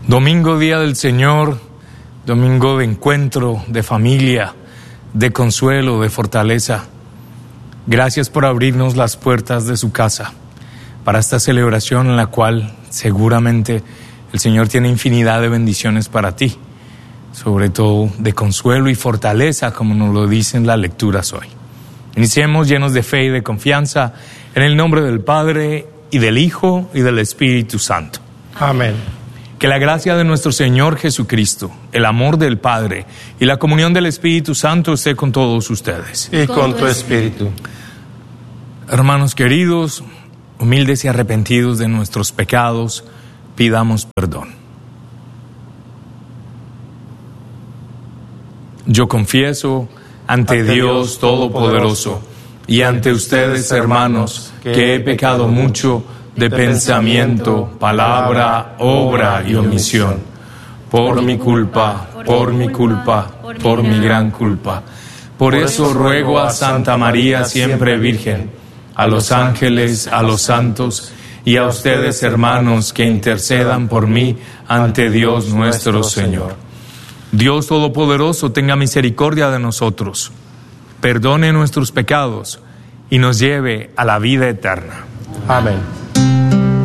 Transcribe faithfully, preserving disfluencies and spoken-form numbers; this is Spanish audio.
Domingo, día del Señor, domingo de encuentro, de familia, de consuelo, de fortaleza. Gracias por abrirnos las puertas de su casa para esta celebración en la cual seguramente el Señor tiene infinidad de bendiciones para ti, sobre todo de consuelo y fortaleza, como nos lo dicen las lecturas hoy. Iniciemos llenos de fe y de confianza en el nombre del Padre y del Hijo y del Espíritu Santo. Amén. Que la gracia de nuestro Señor Jesucristo, el amor del Padre y la comunión del Espíritu Santo esté con todos ustedes. Y con tu espíritu. Hermanos queridos, humildes y arrepentidos de nuestros pecados, pidamos perdón. Yo confieso ante, ante Dios Todopoderoso y ante ustedes, hermanos, que he pecado mucho de pensamiento, palabra, obra y omisión, por mi culpa, por mi culpa, por mi gran culpa. Por eso ruego a Santa María, siempre Virgen, a los ángeles, a los santos y a ustedes, hermanos, que intercedan por mí ante Dios nuestro Señor. Dios Todopoderoso tenga misericordia de nosotros, perdone nuestros pecados y nos lleve a la vida eterna. Amén.